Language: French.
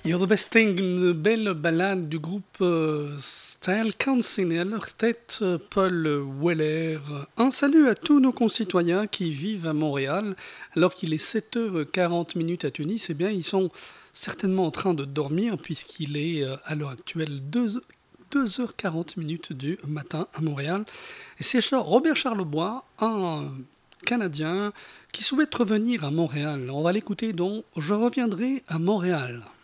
You're the Best Thing, une belle ballade du groupe Style Council et à leur tête Paul Weller. Un salut à tous nos concitoyens qui vivent à Montréal alors qu'il est 7h40 à Tunis. Eh bien, ils sont certainement en train de dormir puisqu'il est à l'heure actuelle 2h40 du matin à Montréal. Et c'est Robert Charlebois, un Canadien qui souhaite revenir à Montréal. On va l'écouter donc Je reviendrai à Montréal.